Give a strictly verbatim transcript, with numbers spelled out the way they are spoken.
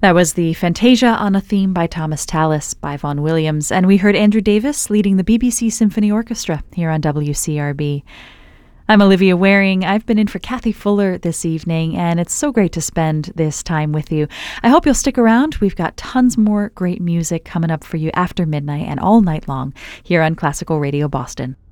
That was the Fantasia on a Theme by Thomas Tallis by Vaughan Williams, and we heard Andrew Davis leading the B B C Symphony Orchestra here on W C R B. I'm Olivia Waring. I've been in for Kathy Fuller this evening, and it's so great to spend this time with you. I hope you'll stick around. We've got tons more great music coming up for you after midnight and all night long here on Classical Radio Boston.